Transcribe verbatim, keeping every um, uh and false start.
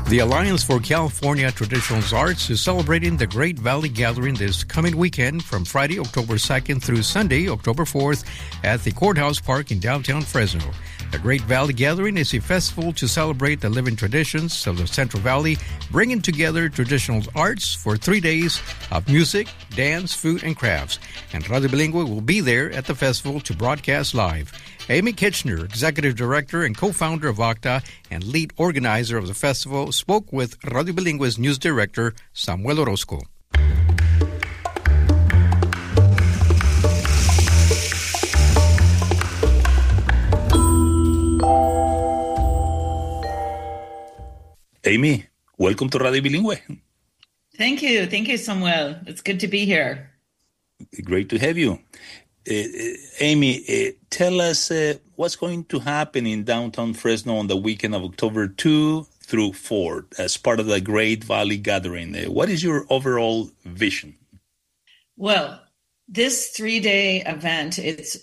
The Alliance for California Traditional Arts is celebrating the Great Valley Gathering this coming weekend from Friday, October second through Sunday, October fourth at the Courthouse Park in downtown Fresno. The Great Valley Gathering is a festival to celebrate the living traditions of the Central Valley, bringing together traditional arts for three days of music, dance, food, and crafts. And Radio Bilingüe will be there at the festival to broadcast live. Amy Kitchener, Executive Director and co-founder of ACTA and lead organizer of the festival, spoke with Radio Bilingüe's News Director, Samuel Orozco. Amy, welcome to Radio Bilingüe. Thank you. Thank you, Samuel. It's good to be here. Great to have you. Uh, Amy, uh, tell us uh, what's going to happen in downtown Fresno on the weekend of October second through fourth as part of the Great Valley Gathering. Uh, what is your overall vision? Well, this three-day event, it's